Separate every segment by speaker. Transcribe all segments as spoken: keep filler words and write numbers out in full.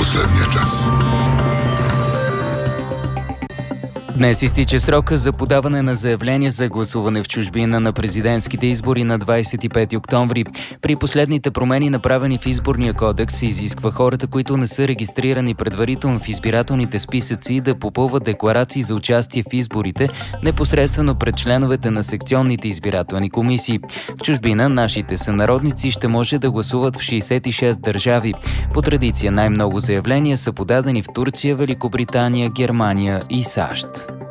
Speaker 1: последния час.
Speaker 2: Днес изтича срока за подаване на заявление за гласуване в чужбина на президентските избори на двадесет и пети октомври. При последните промени, направени в изборния кодекс, се изисква хората, които не са регистрирани предварително в избирателните списъци, да попълват декларации за участие в изборите непосредствено пред членовете на секционните избирателни комисии. В чужбина нашите сънародници ще може да гласуват в шейсет и шест държави. По традиция най-много заявления са подадени в Турция, Великобритания, Германия и САЩ.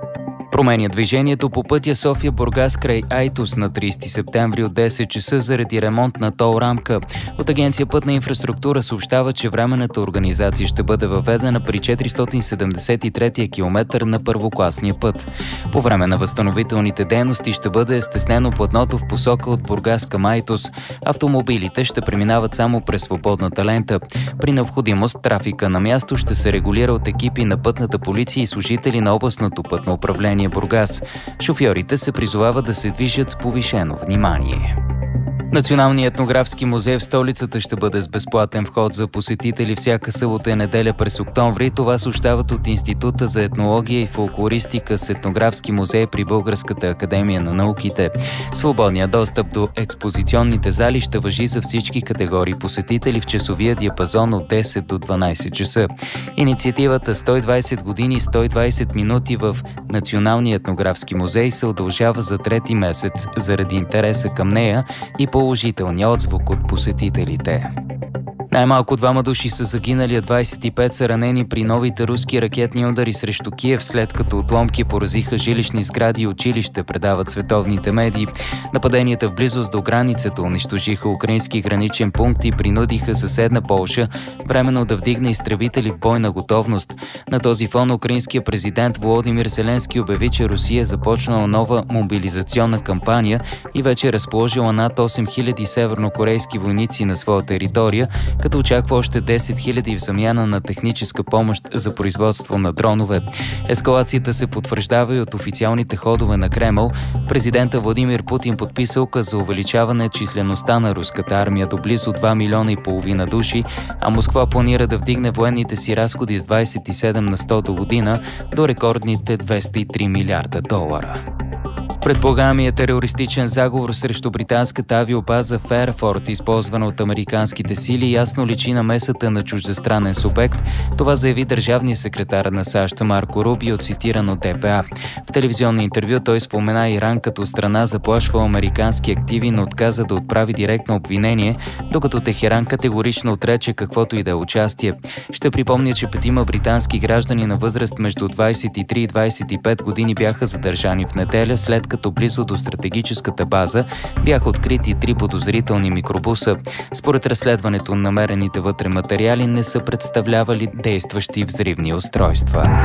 Speaker 2: Променя движението по пътя София-Бургас край Айтос на тридесети септември от десет часа заради ремонт на тол рамка. От Агенция Пътна инфраструктура съобщава, че временната организация ще бъде въведена при четиристотин седемдесет и третия километър на първокласния път. По време на възстановителните дейности ще бъде стеснено платното в посока от Бургас към Айтос. Автомобилите ще преминават само през свободната лента. При необходимост трафика на място ще се регулира от екипи на пътната полиция и служители на областното пътно управление Бургас. Шофьорите се призовават да се движат с повишено внимание. Националният етнографски музей в столицата ще бъде с безплатен вход за посетители всяка събота и неделя през октомври. Това съобщават от Института за етнология и фолклористика с етнографски музей при Българската академия на науките. Свободният достъп до експозиционните зали ще важи за всички категории посетители в часовия диапазон от десет до дванадесет часа. Инициативата сто и двадесет години сто и двадесет минути в Националния етнографски музей се удължава за трети месец заради интереса към нея и положителния отзвук от посетителите. Най-малко двама души са загинали, а двадесет и пет са ранени при новите руски ракетни удари срещу Киев, след като отломки поразиха жилищни сгради и училище, предават световните медии. Нападенията в близост до границата унищожиха украински граничен пункт и принудиха съседна Полша временно да вдигне изтребители в бойна готовност. На този фон украинският президент Володимир Зеленски обяви, че Русия е започнала нова мобилизационна кампания и вече е разположила над осем хиляди севернокорейски войници на своя територия, като очаква още десет хиляди в замяна на техническа помощ за производство на дронове. Ескалацията се потвърждава и от официалните ходове на Кремъл. Президента Владимир Путин подписа указ за увеличаване числеността на руската армия до близо два милиона и половина души, а Москва планира да вдигне военните си разходи с двадесет и седем на сто до година до рекордните двеста и три милиарда долара. Предполагаемият терористичен заговор срещу британската авиобаза Фейерфорд, използвана от американските сили, ясно личи намесата на чуждестранен субект. Това заяви държавният секретар на САЩ Марко Рубио, цитиран от Д П А. В телевизионно интервю той спомена Иран като страна, заплашва американски активи, но отказа да отправи директно обвинение, докато Техеран категорично отрече каквото и да е участие. Ще припомня, че петима британски граждани на възраст между двадесет и три и двадесет и пет години бяха задържани в неделя, след като близо до стратегическата база бяха открити три подозрителни микробуса. Според разследването, намерените вътре материали не са представлявали действащи взривни устройства.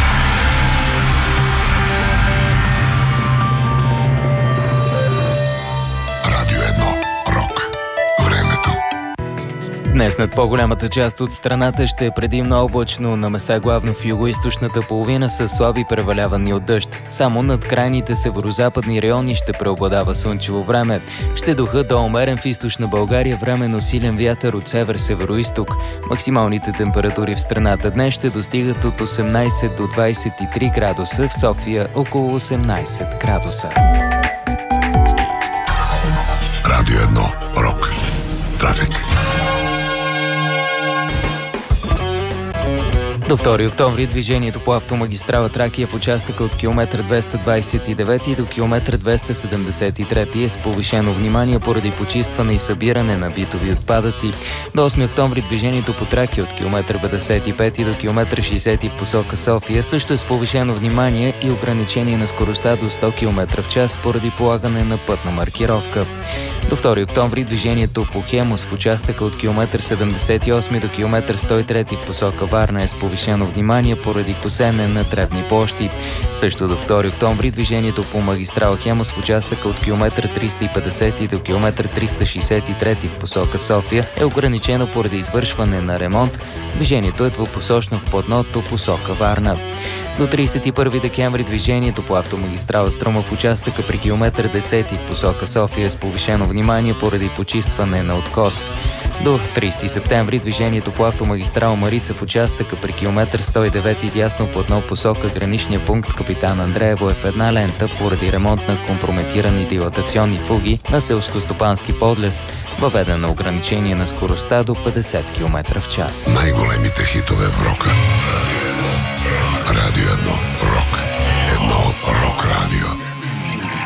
Speaker 1: Радио едно. Рок. Времето.
Speaker 2: Днес над по-голямата част от страната ще е предимно облачно, на места главно в югоизточната половина с слаби превалявания от дъжд. Само над крайните северозападни райони ще преобладава слънчево време. Ще духа до умерен в източна България, временно силен вятър от север-североизток. Максималните температури в страната днес ще достигат от осемнадесет до двадесет и три градуса, в София около осемнадесет градуса.
Speaker 1: Радио едно. Рок. Трафик.
Speaker 2: До втори октомври движението по автомагистрала Тракия в участъка от километър двеста двадесет и девети до километър двеста седемдесет и трети е с повишено внимание поради почистване и събиране на битови отпадъци. До осми октомври движението по Тракия от километър петдесет и пети до километър шейсети в посока София също е с повишено внимание и ограничение на скоростта до сто километра в час поради полагане на пътна маркировка. До втори октомври движението по Хемус в участъка от километър седемдесет и осми до километър сто и трети в посока Варна е с повишено внимание поради косене на тревни площи. Също до втори октомври движението по магистрала Хемус в участъка от километър триста и петдесети до километър триста шейсет и трети в посока София е ограничено поради извършване на ремонт. Движението е двупосочно в платното посока Варна. До тридесет и първи декември движението по автомагистрала Струма в участъка при километър десети в посока София е с повишено внимание поради почистване на откос. До тридесети септември движението по автомагистрала Марица в участъка при километър сто и девет дясно платно посока граничния пункт Капитан Андреево е в една лента поради ремонт на компрометирани дилатационни фуги на селскостопански подлез. Въведено ограничение на скоростта до петдесет километра в час.
Speaker 1: Най-големите хитове